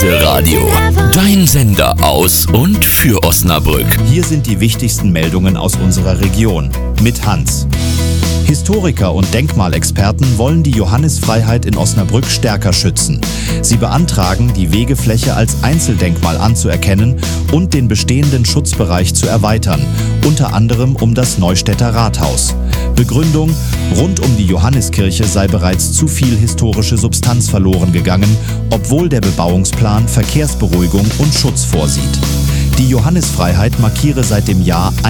Impulse Radio, dein Sender aus und für Osnabrück. Hier sind die wichtigsten Meldungen aus unserer Region. Mit Hans. Historiker und Denkmalexperten wollen die Johannisfreiheit in Osnabrück stärker schützen. Sie beantragen, die Wegefläche als Einzeldenkmal anzuerkennen und den bestehenden Schutzbereich zu erweitern, unter anderem um das Neustädter Rathaus. Begründung: Rund um die Johanniskirche sei bereits zu viel historische Substanz verloren gegangen, obwohl der Bebauungsplan Verkehrsberuhigung und Schutz vorsieht. Die Johannisfreiheit markiere seit dem Jahr